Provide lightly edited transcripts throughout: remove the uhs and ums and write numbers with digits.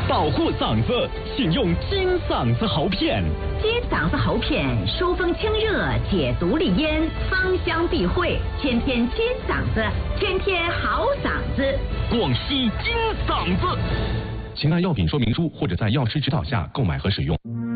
保护嗓子，请用金嗓子喉片。 金嗓子喉片收风清热，解毒利咽，芳香避秽，天天金嗓子，天天好嗓子。 广西金嗓子。请按药品说明书或者在药师指导下购买和使用。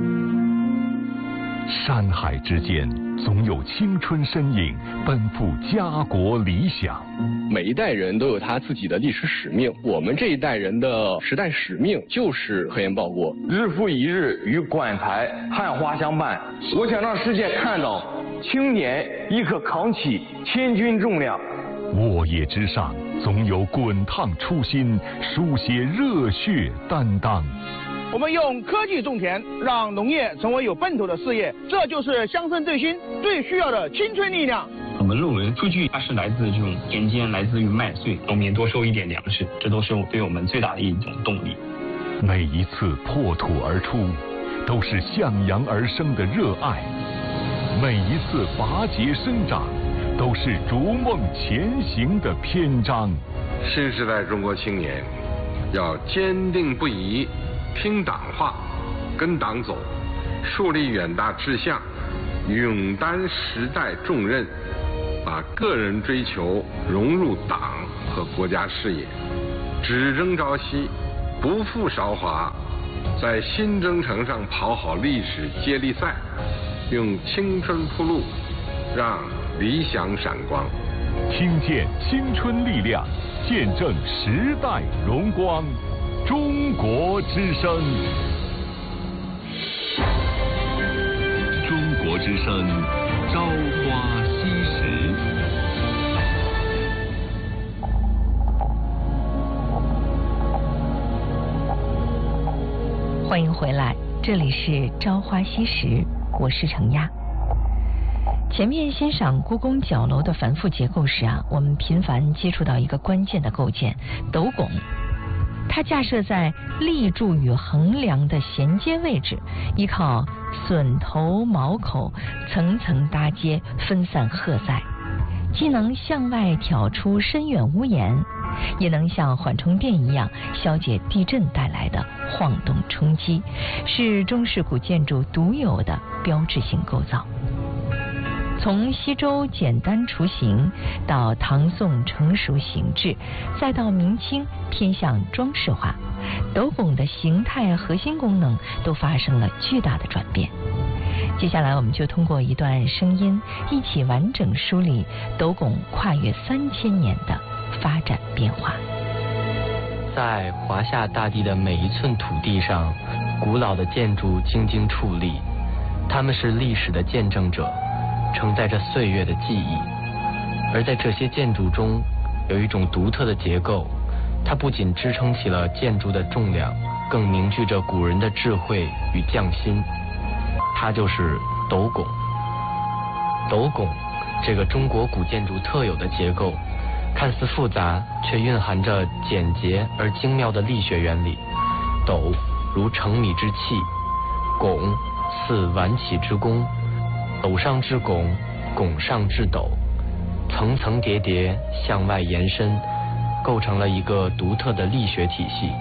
山海之间，总有青春身影奔赴家国理想。 每一代人都有他自己的历史使命，我们这一代人的时代使命就是科研报国。 日复一日与馆台汉花相伴，我想让世界看到青年亦可扛起千钧重量。 沃野之上，总有滚烫初心，书写热血担当。 我们用科技种田，让农业成为有奔头的事业，这就是乡村振兴最需要的青春力量。 我们论文数据它是来自这种田间，来自于麦穗，农民多收一点粮食，这都是对我们最大的一种动力。 每一次破土而出，都是向阳而生的热爱；每一次拔节生长，都是逐梦前行的篇章。 新时代中国青年要坚定不移听党话，跟党走，树立远大志向，勇担时代重任，把个人追求融入党和国家事业，只争朝夕，不负韶华，在新征程上跑好历史接力赛，用青春铺路，让理想闪光。 听见青春力量，见证时代荣光。中国之声，中国之声，朝花夕拾。 欢迎回来，这里是朝花夕拾，我是程亚。前面欣赏故宫角楼的繁复结构时我们频繁接触到一个关键的构件——斗拱。它架设在立柱与横梁的衔接位置，依靠榫头卯口层层搭接，分散荷载，既能向外挑出深远屋檐，也能像缓冲垫一样消解地震带来的晃动冲击，是中式古建筑独有的标志性构造。从西周简单雏形，到唐宋成熟形制，再到明清偏向装饰化，斗拱的形态、核心功能都发生了巨大的转变。接下来我们就通过一段声音，一起完整梳理斗拱跨越3000年的发展变化。 在华夏大地的每一寸土地上，古老的建筑精精矗立，它们是历史的见证者，承载着岁月的记忆。而在这些建筑中，有一种独特的结构，它不仅支撑起了建筑的重量，更凝聚着古人的智慧与匠心。它就是斗拱。斗拱这个中国古建筑特有的结构，看似复杂，却蕴含着简洁而精妙的力学原理。斗如成米之器，拱似挽起之弓，斗上之拱，拱上之斗，层层叠叠向外延伸，构成了一个独特的力学体系。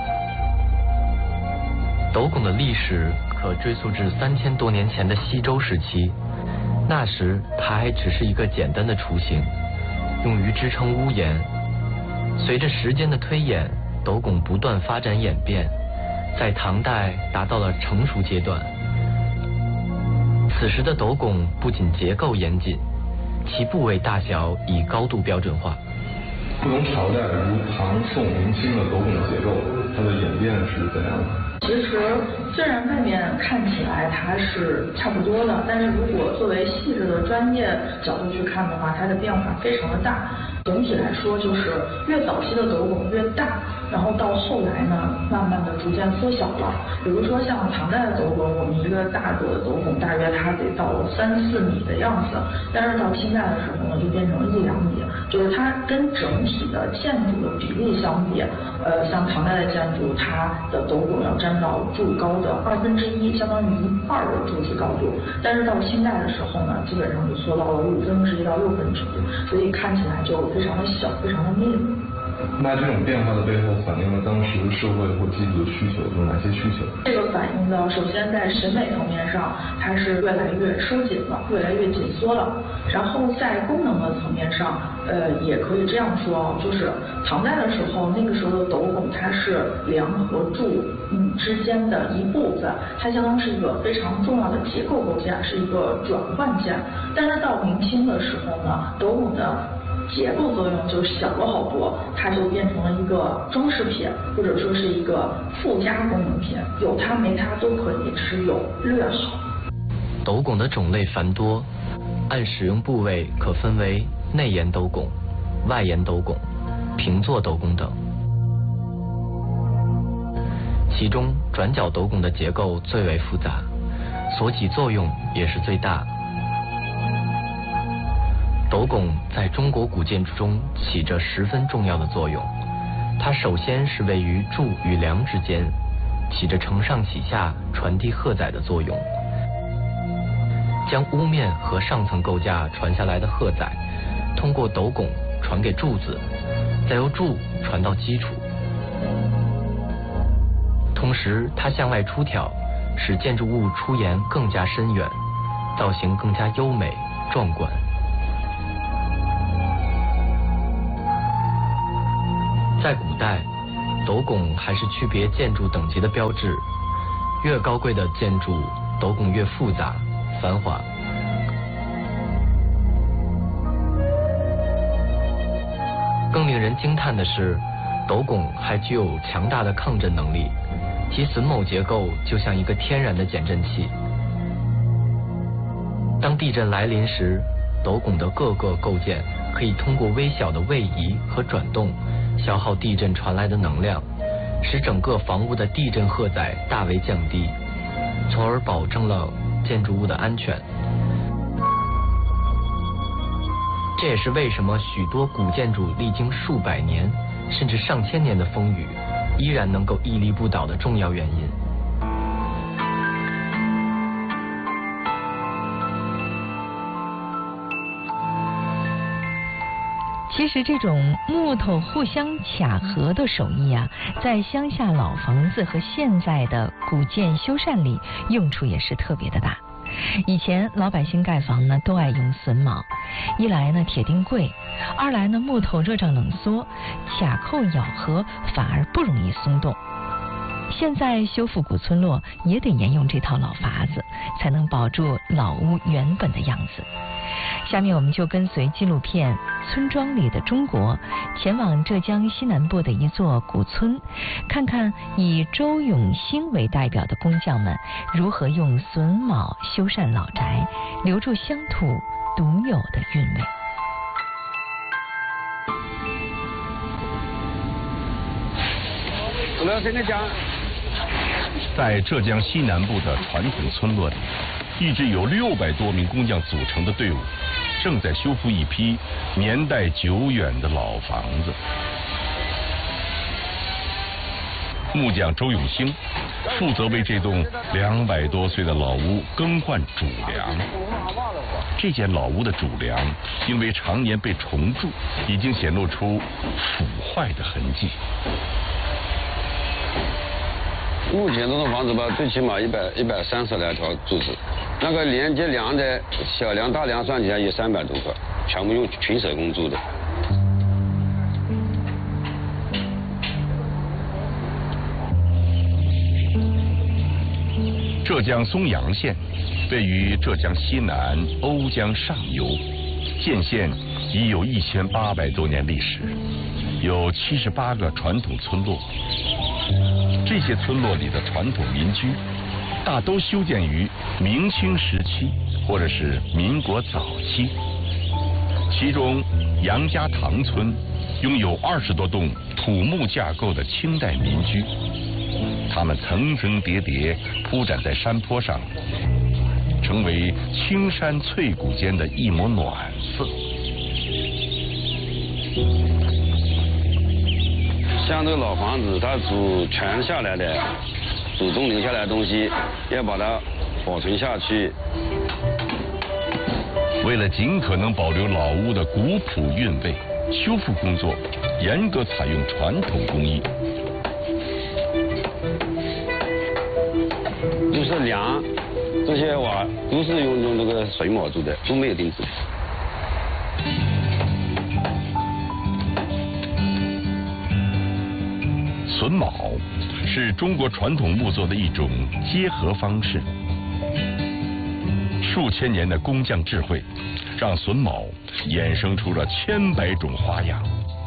斗拱的历史可追溯至3000多年前的西周时期，那时它还只是一个简单的雏形，用于支撑屋檐。随着时间的推演，斗拱不断发展演变，在唐代达到了成熟阶段。此时的斗拱不仅结构严谨，其部位大小已高度标准化。 不同朝代如唐、宋、明清的斗拱结构，它的演变是怎样的？ 其实虽然外面看起来它是差不多的，但是如果作为细致的专业角度去看的话，它的变化非常的大。总体来说，就是越早期的斗拱越大，然后到后来呢，慢慢的逐渐缩小了。比如说像唐代的斗拱，我们一个大的斗拱大约它得到3-4米的样子，但是到清代的时候呢，就变成了1-2米，就是它跟整体的建筑的比例相比，像唐代的建筑，它的斗拱要占到柱高的1/2，相当于1半的柱子高度。但是到清代的时候呢，基本上就缩到了1/5到1/6，所以看起来就非常的小，非常的密。 那这种变化的背后反映了当时社会或基础的需求，有哪些需求？ 这个反映的首先在审美层面上，它是越来越收紧了，越来越紧缩了。然后在功能的层面上，也可以这样说，就是唐代的时候，那个时候的斗拱它是梁和柱之间的一部分，它相当于是一个非常重要的结构构件，是一个转换件。但是到明清的时候呢，斗拱的结构作用就小了好多，它就变成了一个装饰品，或者说是一个附加功能品，有它没它都可以持有略好。 斗拱的种类繁多，按使用部位可分为内檐斗拱、外檐斗拱、平坐斗拱等。其中转角斗拱的结构最为复杂，所起作用也是最大。斗拱在中国古建筑中起着十分重要的作用，它首先是位于柱与梁之间，起着承上启下、传递荷载的作用，将屋面和上层构架传下来的荷载通过斗拱传给柱子，再由柱传到基础。同时它向外出挑，使建筑物出檐更加深远，造型更加优美壮观。在古代，斗拱还是区别建筑等级的标志，越高贵的建筑，斗拱越复杂繁华。更令人惊叹的是，斗拱还具有强大的抗震能力，其榫卯结构就像一个天然的减震器。当地震来临时，斗拱的各个构件可以通过微小的位移和转动，消耗地震传来的能量，使整个房屋的地震荷载大为降低，从而保证了建筑物的安全。这也是为什么许多古建筑历经数百年甚至上千年的风雨，依然能够屹立不倒的重要原因。 其实这种木头互相卡合的手艺啊，在乡下老房子和现在的古建修缮里用处也是特别的大。以前老百姓盖房呢都爱用榫卯，一来呢铁钉贵，二来呢木头热胀冷缩，卡扣咬合反而不容易松动。现在修复古村落也得沿用这套老法子，才能保住老屋原本的样子。下面我们就跟随纪录片《村庄里的中国》，前往浙江西南部的一座古村，看看以周永兴为代表的工匠们如何用榫卯修缮老宅，留住乡土独有的韵味。 我现在讲， 在浙江西南部的传统村落里，一支有600多名工匠组成的队伍，正在修复一批年代久远的老房子。木匠周永兴负责为这栋200多岁的老屋更换主梁。这间老屋的主梁因为常年被虫蛀，已经显露出腐坏的痕迹。 目前这种房子吧，最起码130来条柱子，那个连接梁的小梁、大梁算起来有300多个，全部用群手工做的。 浙江松阳县位于浙江西南瓯江上游，建县已有1800多年历史，有78个传统村落。这些村落里的传统民居大都修建于明清时期或者是民国早期，其中杨家塘村拥有20多栋土木架构的清代民居，它们层层叠叠铺展在山坡上，成为青山翠谷间的一抹暖色。 像这个老房子，它祖传下来的、祖宗留下来的东西，要把它保存下去。 为了尽可能保留老屋的古朴韵味， 修复工作严格采用传统工艺。 就是梁这些瓦都是用这个榫卯做的，都没有钉子。 榫卯是中国传统木作的一种结合方式。数千年的工匠智慧，让榫卯衍生出了千百种花样。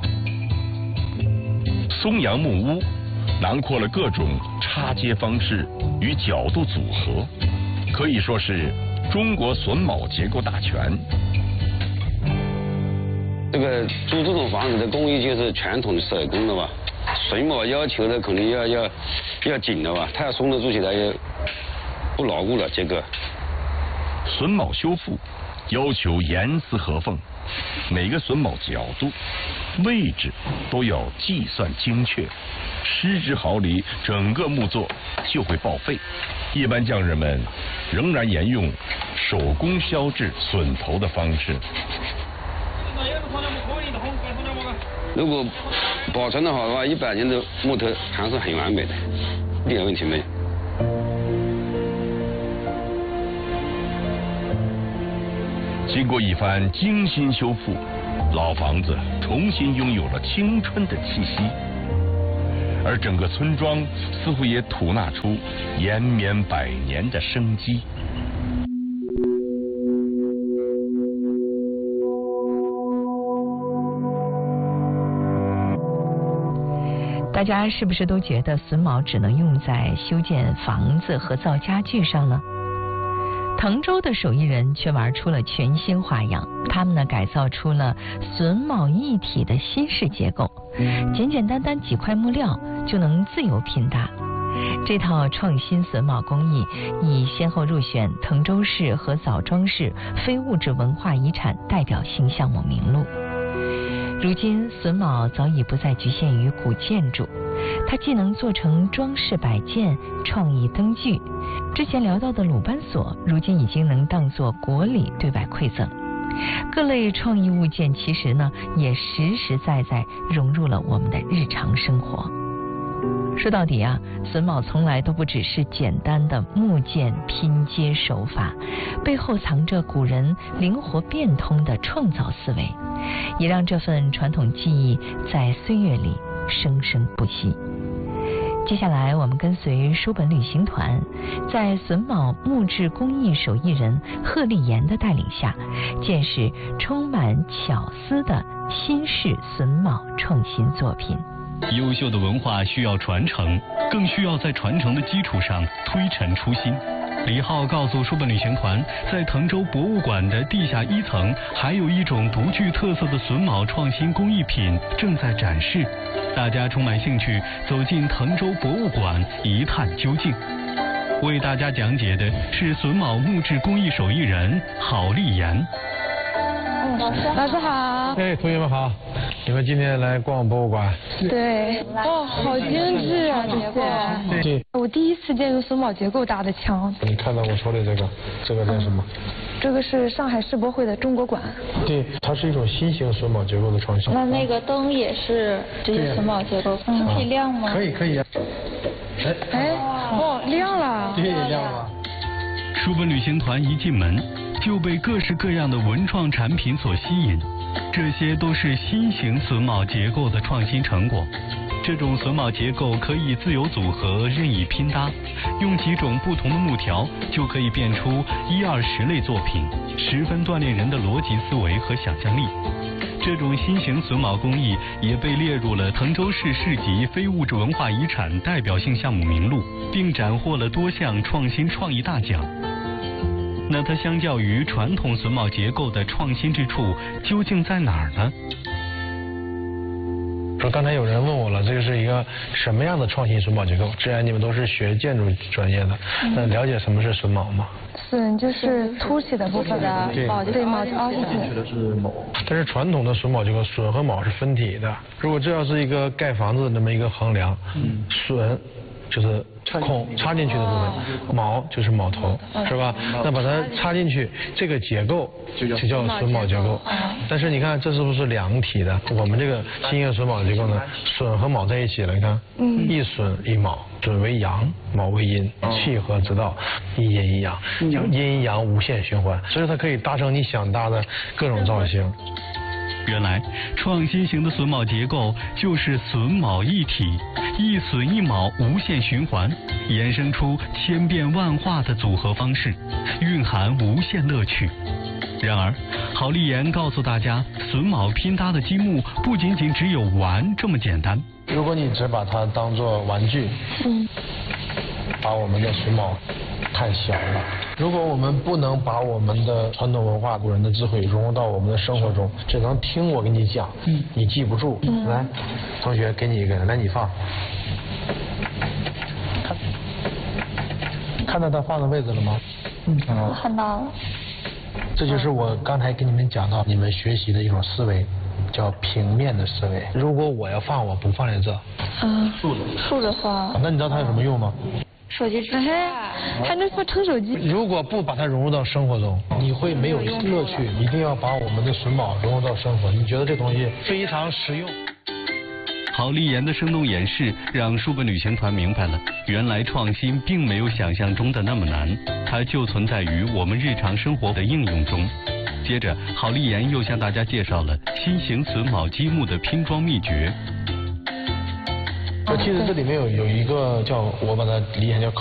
松阳木屋囊括了各种插接方式与角度组合，可以说是中国榫卯结构大全。 这个租这种房子的工艺就是传统的手工的吧，榫卯要求的肯定要紧的吧，太松的做起来也不牢固了结构。 榫卯修复要求严丝合缝，每个榫卯角度、位置都要计算精确，失之毫厘，整个木作就会报废。一般匠人们仍然沿用手工削制榫头的方式。 如果保存的好的话，100年的木头还是很完美的，一点问题没有。 经过一番精心修复，老房子重新拥有了青春的气息，而整个村庄似乎也吐纳出延绵100年的生机。 大家是不是都觉得榫卯只能用在修建房子和造家具上呢？滕州的手艺人却玩出了全新花样，他们呢改造出了榫卯一体的新式结构，简简单单几块木料就能自由拼搭。这套创新榫卯工艺已先后入选滕州市和枣庄市非物质文化遗产代表性项目名录。如今榫卯早已不再局限于古建筑，它既能做成装饰摆件、创意灯具，之前聊到的鲁班锁如今已经能当作国礼对外馈赠。各类创意物件其实呢也实实在在融入了我们的日常生活。说到底啊，榫卯从来都不只是简单的木件拼接手法，背后藏着古人灵活变通的创造思维，也让这份传统技艺在岁月里生生不息。接下来我们跟随书本旅行团，在榫卯木质工艺手艺人贺立言的带领下，见识充满巧思的新式榫卯创新作品。 优秀的文化需要传承，更需要在传承的基础上推陈出新。李浩告诉书本旅行团，在滕州博物馆的地下1层，还有一种独具特色的榫卯创新工艺品正在展示。大家充满兴趣走进滕州博物馆一探究竟。为大家讲解的是榫卯木质工艺手艺人郝立言。 老师好。 哎，同学们好，你们今天来逛博物馆？ 对。哇，好精致啊，这些。 对。 我第一次见用榫卯结构搭的墙。 你看到我手里这个叫什么？ 这个是上海世博会的中国馆。 对，它是一种新型榫卯结构的创新。 那个灯也是直接榫卯结构，可以亮吗？ 可以啊。 哦，亮了。 对，亮了。 书本旅行团一进门就被各式各样的文创产品所吸引，这些都是新型榫卯结构的创新成果。这种榫卯结构可以自由组合、任意拼搭，用几种不同的木条就可以变出10-20类作品，十分锻炼人的逻辑思维和想象力。这种新型榫卯工艺也被列入了滕州市市级非物质文化遗产代表性项目名录，并斩获了多项创新创意大奖。那它相较于传统榫卯结构的创新之处究竟在哪儿呢？ 说刚才有人问我了，这个是一个什么样的创新榫卯结构？既然你们都是学建筑专业的，那了解什么是榫卯吗？ 榫就是凸起的部分的，对，卯就是凹进去的是卯。 但是传统的榫卯结构，榫和卯是分体的。如果这要是一个盖房子的那么一个横梁，榫就是孔插进去的部分，铆就是铆头，是吧？那把它插进去，这个结构就叫榫卯结构。但是你看这是不是两体的？我们这个新型榫卯结构呢，榫和卯在一起了，你看，一榫一卯，榫为阳，卯为阴，契合之道，一阴一阳，阴阳无限循环，所以它可以搭成你想搭的各种造型。 原来创新型的榫卯结构就是榫卯一体，一榫一卯无限循环，衍生出千变万化的组合方式，蕴含无限乐趣。然而，郝丽妍告诉大家，榫卯拼搭的积木不仅仅只有玩这么简单。 如果你只把它当做玩具，把我们的榫卯太小了。如果我们不能把我们的传统文化、古人的智慧融入到我们的生活中，只能听我给你讲，你记不住。来，同学，给你一个，来你放。看到他放的位置了吗？ 看到了。 这就是我刚才跟你们讲到，你们学习的一种思维，叫平面的思维。如果我要放，我不放在这， 竖着放。 那你知道它有什么用吗？ 手机支架，还能放成手机。 如果不把它融入到生活中，你会没有乐趣。一定要把我们的榫卯融入到生活。你觉得这东西非常实用。 郝丽妍的生动演示让书本旅行团明白了，原来创新并没有想象中的那么难，它就存在于我们日常生活的应用中。接着，郝丽妍又向大家介绍了新型榫卯积木的拼装秘诀。 我记得这里面有一个叫，我把它理解叫